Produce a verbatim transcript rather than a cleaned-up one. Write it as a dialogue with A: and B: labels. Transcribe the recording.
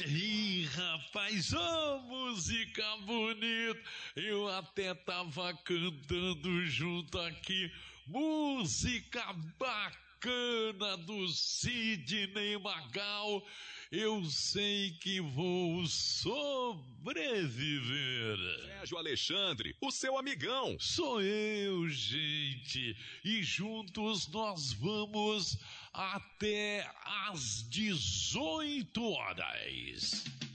A: Ih, rapaz, ô música bonita, eu até tava cantando junto aqui, música bacana do Sidney Magal, eu sei que vou sobreviver.
B: Sérgio Alexandre, o seu amigão.
A: Sou eu, gente, e juntos nós vamos até às dezoito horas.